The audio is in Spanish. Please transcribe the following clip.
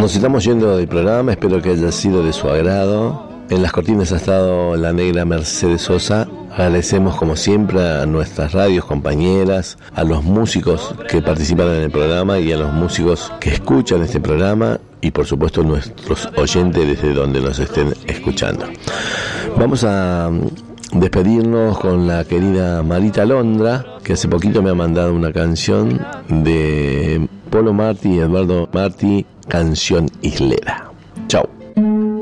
Nos estamos yendo del programa, espero que haya sido de su agrado. En las cortinas ha estado la negra Mercedes Sosa. Agradecemos como siempre a nuestras radios compañeras, a los músicos que participan en el programa y a los músicos que escuchan este programa y por supuesto nuestros oyentes desde donde nos estén escuchando. Vamos a despedirnos con la querida Marita Londra, que hace poquito me ha mandado una canción de Polo Martí y Eduardo Martí, Canción Islera.